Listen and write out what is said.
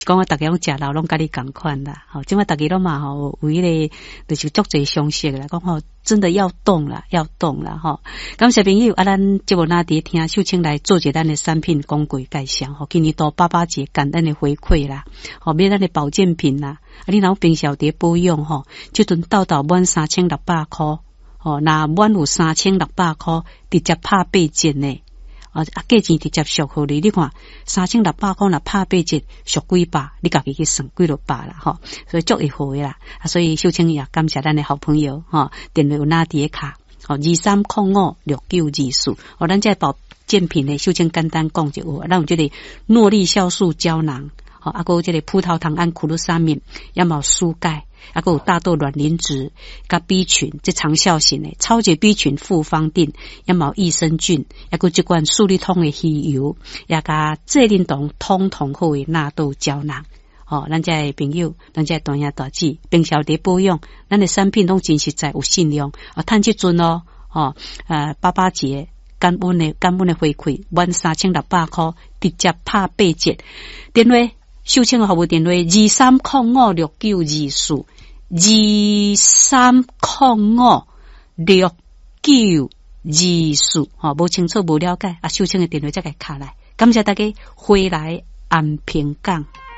讲我大家拢食老拢甲你共款啦，吼，即摆大家拢嘛吼有迄个就是足侪相识啦，讲吼真的要动啦，要动啦吼。感谢朋友啊，咱节目那伫听秀清来做一咱的产品广告介绍吼，今年到88节感恩的回馈啦，吼买咱的保健品啦，啊你若平常伫保养吼，即阵到满3600块，吼，那满有3600块，直接拍8折呢。价钱直接俗互你看3600块若拍8折，俗几百，你家己去算几落百啦吼，所以足会好诶啦。所以秀清也感谢咱的好朋友吼，电话有拿伫卡吼23056924，咱这保健品呢，秀清简单讲就有，咱有这个诺丽酵素胶囊，吼，还有这个葡萄糖胺苦鲁沙敏，也有舒钙。还有大豆卵磷脂、甲 B 群，这长效型的超级 B 群复方定，也有益生菌，还有一罐素力通的鱼油，也甲这灵酮通好的纳豆胶囊。哦，咱这朋友，咱这大兄大姐，平常伫保养，咱的产品拢真实在有信用，趁这阵哦，88节感恩的回馈，满3600块，直接拍8折，电话。秀清的服务电话23056924 23056924，无清楚无了解，秀清的电话再给卡来，感谢大家回来安平港。